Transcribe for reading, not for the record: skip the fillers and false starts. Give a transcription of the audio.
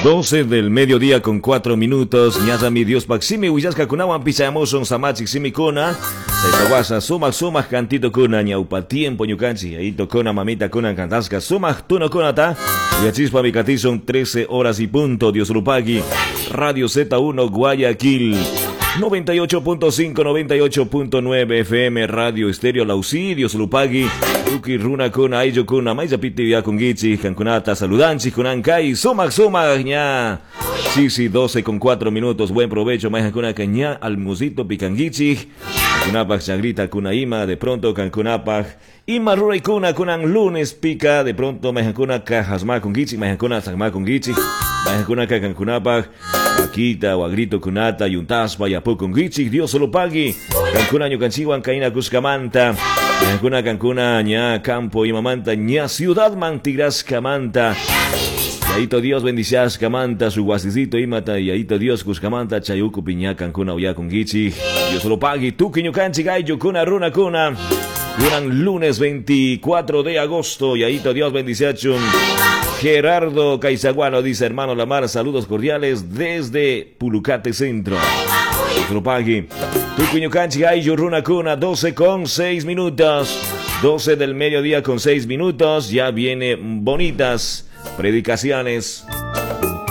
12 del mediodía con 4 minutos. Ñazami Dios Paximi, Huillaska Kunawan, Pichamoson, Samachi, Simikona. Tawasa, Sumak, Cantito Kuna, Ñaupa Tiempo, Ñucanchi, Aito Kona, Mamita Kuna, Cantasca, Sumak, Tuno Konata. Yachispa, Micati son 13 horas y punto. Dios Lupagi, Radio Z1, Guayaquil. 98.5, 98.9 FM, Radio Estéreo Lausí, Dios Lupagi, Tuki Runa Kuna, Ayo Kuna, Maiza Pitivia con Gichi, Cankunata, Saludanchi, Kunankai, Sumak, ña. Sí, 12 con 4 minutos, buen provecho, Maiza Kuna Caña, Almusito, Picangichi, Cancunapak, Chagrita, Kunaima, de pronto Cancunapak, Ima Rura y Kunan lunes pica, de pronto Maiza Kuna Cajasma con Gichi, Maiza Kuna Sagma con Gichi, Maiza Kuna Cancunapak, Paquita, Guagrito, Kunata, Yuntaspa, Yapu con Gichi, Dios solo pague. Cancuna, Ñucanchihuan, Caina, Cuscamanta, Cancuna, ña, Campo, Imamanta, ña, Ciudad Mantigras, Camanta. Yaito Dios, bendicias, Camanta, su guasicito, Imata, Yaito Dios, Cuscamanta, Chayucu, Piña, Cancuna, Oya con Gichi, Dios solo pague. Tuki, Ñucanchi, Gayo, Kuna, Runa, Kuna. Duran lunes 24 de agosto, Yaito Dios, bendiciachum. Gerardo Caizaguano dice, hermano Lamar, saludos cordiales desde Pulucate Centro. Propagui. Tucuño Canchi, Ayo Runa Cuna, 12 con 6 minutos. 12 del mediodía con 6 minutos. Ya vienen bonitas predicaciones.